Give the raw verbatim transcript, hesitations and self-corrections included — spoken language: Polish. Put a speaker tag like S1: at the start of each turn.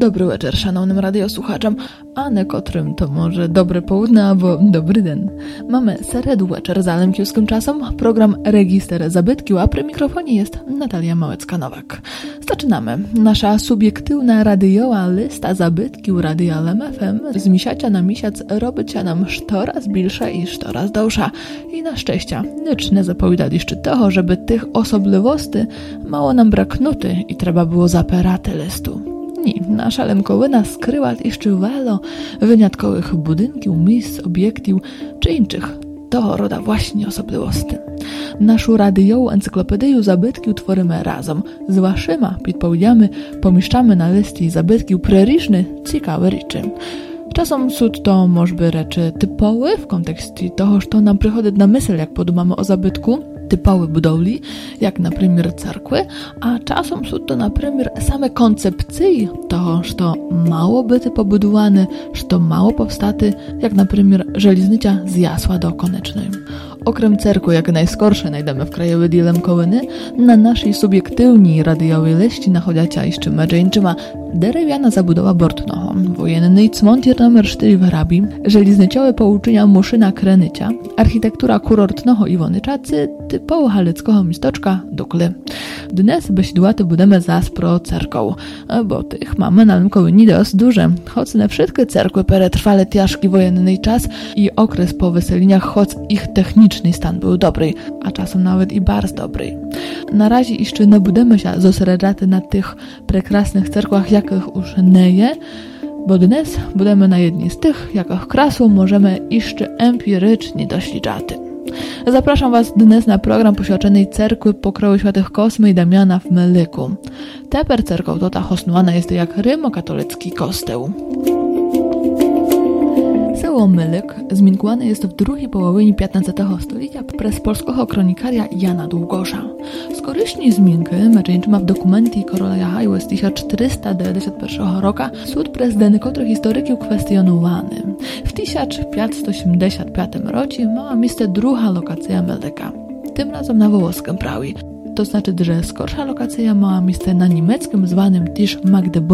S1: Dobry wieczór szanownym radiosłuchaczom, a niekotrym to może dobre południe albo dobry den. Mamy seredu wieczór za alemkiewskim czasom, program Register Zabytkiu, a przy mikrofonie jest Natalia Małecka-Nowak. Zaczynamy. Nasza subiektywna radiowa lista zabytkiu Radia L M F M z misiacia na misiac robi się nam coraz bilsza i coraz dłuższa. I na szczęście nic nie zapowiadali jeszcze toho, żeby tych osobliwości mało nam braknuty i trzeba było zaperaty listu. Nie, nasza Lemkowyna skryła jeszcze wiele wyjątkowych budynków, miejsc, obiektów czy innych toho roda właśnie osobliwości. Naszą radiową encyklopedię zabytków tworzymy razem z waszymi podpowiedziami, pomieszczamy na listy zabytków przeróżne, ciekawe rzeczy. Czasem są to może być rzeczy typowe w kontekście toho, co nam przychodzi na myśl, jak podumamy o zabytku, typowe budowli, jak na przykład cerkwy, a czasem są to na przykład same koncepcje toho, co mało być pobudowane, co mało powstaty, jak na przykład żeliznica z Jasła do Konecznej. Okrem cerkwy, jak najskorsze najdemy w krajowej Lemkowyny, na naszej subiektywnej radiowej liście nachodziacia jeszcze medżeńczyma derewiana zabudowa Bortnoho, wojenny cmontier numer cztery w Hrabi, żelizniciowe pouczenia Muszyna Krenycia, architektura kurortnoho Iwonyczacy, typowo haleckiego mistoczka Dukly. Dnes besidłaty budemy zas pro cerką, bo tych mamy na Lemkowyni dość duże, choć na wszystkie cerkwy peretrwale ciężki wojenny czas i okres po wyseleniach, choć ich techniczny stan był dobry, a czasem nawet i bardzo dobry. Na razie jeszcze nie budemy się zosredzać na tych prekrasnych cerkwach, jakich już nie je, bo dnes budemy na jednej z tych, jakich krasą możemy jeszcze empirycznie doświadczać. Zapraszam was dnes na program poświęcony cerkwy Pokroju Świętych Kosmy i Damiana w Mylyku. Teper cerkoł to ta osnowana jest jak rymokatolicki kościół. Seło Mylyk zmiękłane jest w drugiej połowie piętnastego stulecia przez polskiego kronikaria Jana Długosza. Z koryśni zmienki meczeńczyma w dokumencie korola Jachaju z tysiąc czterysta dziewięćdziesiątego pierwszego roku sąd przez niektórych historyków kwestionowany. W tysiąc pięćset osiemdziesiątym piątym roku miała miejsce druga lokacja Mylyka, tym razem na wołoskim prawie. To znaczy, że skorsza lokacja miała miejsce na niemieckim zwanym też Magdeburg.